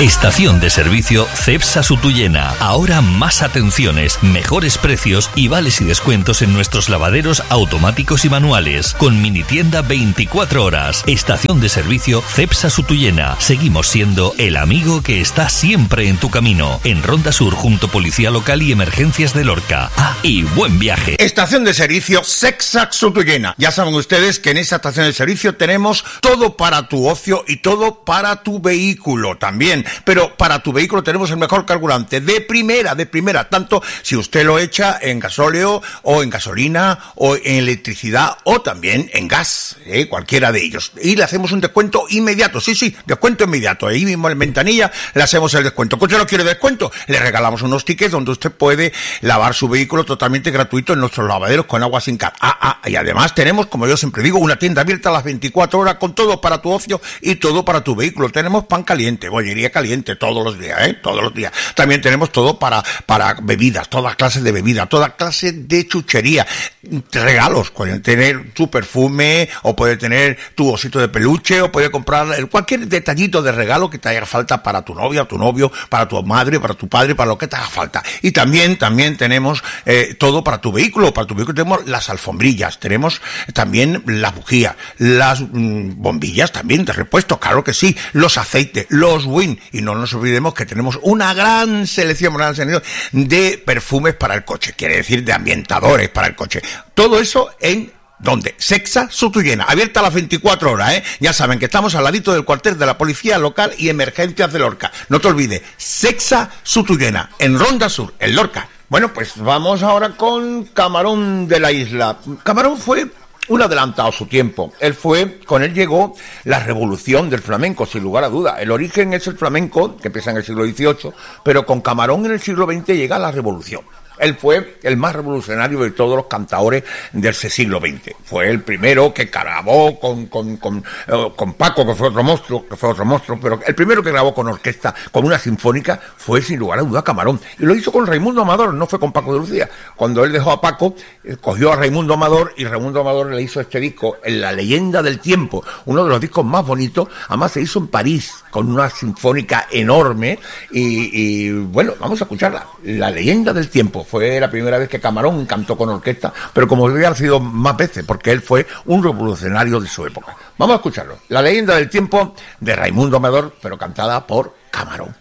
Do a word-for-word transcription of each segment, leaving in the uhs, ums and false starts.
Estación de servicio Cepsa Sutuyena. Ahora más atenciones, mejores precios y vales y descuentos en nuestros lavaderos automáticos y manuales. Con mini tienda veinticuatro horas. Estación de servicio Cepsa Sutuyena. Seguimos siendo el amigo que está siempre en tu camino. En Ronda Sur, junto Policía Local y Emergencias de Lorca. Ah, y buen viaje. Estación de servicio Cepsa Sutuyena. Ya saben ustedes que en esa estación de servicio tenemos todo para tu ocio y todo para tu vehículo también. Pero para tu vehículo tenemos el mejor carburante, de primera, de primera, tanto si usted lo echa en gasóleo o en gasolina o en electricidad o también en gas, ¿eh? Cualquiera de ellos. Y le hacemos un descuento inmediato, sí, sí, descuento inmediato. Ahí mismo en ventanilla le hacemos el descuento. ¿Que usted no quiere descuento? Le regalamos unos tickets donde usted puede lavar su vehículo totalmente gratuito en nuestros lavaderos con agua sin cal. Ah, ah, y además tenemos, como yo siempre digo, una tienda abierta a las veinticuatro horas con todo para tu ocio y todo para tu vehículo. Tenemos pan caliente, bollería caliente todos los días, ¿eh? Todos los días. También tenemos todo para, para bebidas, todas clases de bebidas, toda clase de chuchería, regalos. Pueden tener tu perfume, o puede tener tu osito de peluche, o puede comprar cualquier detallito de regalo que te haga falta para tu novia, tu novio, para tu madre, para tu padre, para lo que te haga falta. Y también, también tenemos eh, todo para tu vehículo. Para tu vehículo tenemos las alfombrillas, tenemos también las bujías, las mm, bombillas también de repuesto, claro que sí, los aceites, los Win, y no nos olvidemos que tenemos una gran selección, una gran selección de perfumes para el coche, quiere decir de ambientadores para el coche. Todo eso en ¿dónde? Cepsa Sutuyena, abierta a las veinticuatro horas, ¿eh? Ya saben que estamos al ladito del cuartel de la Policía Local y Emergencias de Lorca. No te olvides, Cepsa Sutuyena, en Ronda Sur, en Lorca. Bueno, pues vamos ahora con Camarón de la Isla. Camarón fue un adelantado a su tiempo. Él fue, con él llegó la revolución del flamenco, sin lugar a duda. El origen es el flamenco, que empieza en el siglo dieciocho, pero con Camarón en el siglo veinte llega la revolución. Él fue el más revolucionario de todos los cantaores de ese siglo veinte. Fue el primero que grabó con, con, con, eh, con Paco, que fue otro monstruo, que fue otro monstruo, pero el primero que grabó con orquesta, con una sinfónica, fue sin lugar a duda Camarón. Y lo hizo con Raimundo Amador, no fue con Paco de Lucía. Cuando él dejó a Paco, eh, cogió a Raimundo Amador, y Raimundo Amador le hizo este disco, en La Leyenda del Tiempo, uno de los discos más bonitos. Además se hizo en París, con una sinfónica enorme, y, y bueno, vamos a escucharla. La Leyenda del Tiempo. Fue la primera vez que Camarón cantó con orquesta, pero como había sido más veces, porque él fue un revolucionario de su época. Vamos a escucharlo. La Leyenda del Tiempo, de Raimundo Amador, pero cantada por Camarón.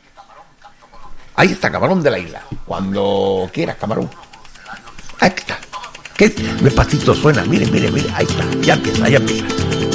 Ahí está, Camarón de la Isla. Cuando quieras, Camarón. Ahí está. Qué despacito suena. Mire, mire, mire. Ahí está. Ya empieza, ya empieza.